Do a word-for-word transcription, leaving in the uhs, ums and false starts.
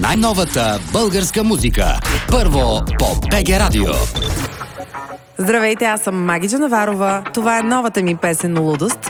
най-новата българска музика. Първо по БГ Радио. Здравейте, аз съм Маги Джанаварова. Това е новата ми песен "Лудост",